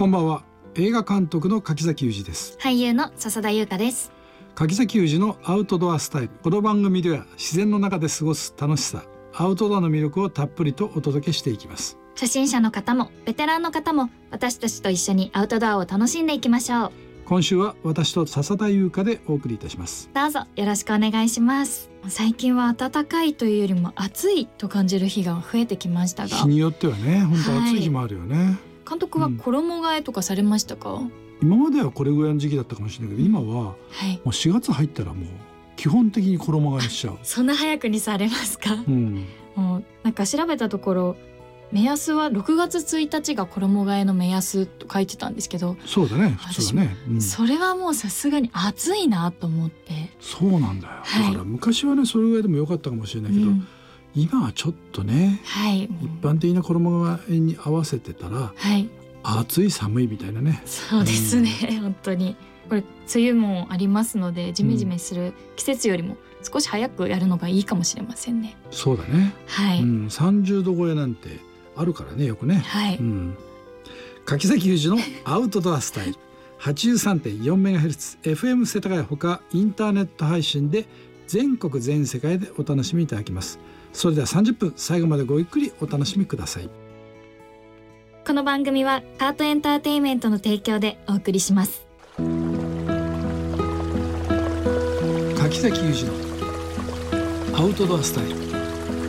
こんばんは。映画監督の柿崎裕二です。 俳優の笹田優香です。 柿崎裕二のアウトドアスタイル。この番組では自然の中で過ごす楽しさ、アウトドアの魅力をたっぷりとお届けしていきます。 初心者の方もベテランの方も私たちと一緒にアウトドアを楽しんでいきましょう。 今週は私と笹田優香でお送りいたします。 どうぞよろしくお願いします。最近は暖かいというよりも暑いと感じる日が増えてきましたが、 日によってはね、本当暑い日もあるよね。 監督は衣替えとかされましたか？ 今まではこれぐらいの時期だったかもしれないけど、今はもう4月入ったらもう基本的に衣替えしちゃう。 そんな早くにされますか？もうなんか調べたところ目安は6月1日が衣替えの目安と書いてたんですけど。 そうだね、普通だね、 それはもうさすがに暑いなと思って。 そうなんだよ、だから昔はねそれぐらいでもよかったかもしれないけど、今はちょっとね、一般的な衣替えに合わせてたら、暑い寒いみたいなね。 そうですね、本当にこれ梅雨もありますので、ジメジメする季節よりも少し早くやるのがいいかもしれませんね。 そうだね、30度超えなんてあるからね、よくね。柿崎裕二のアウトドアスタイル83.4MHz FM 世田谷ほかインターネット配信で全国全世界でお楽しみいただきます。それでは30分最後までごゆっくりお楽しみください。 この番組はカートエンターテインメントの提供でお送りします。 柿崎裕二のアウトドアスタイル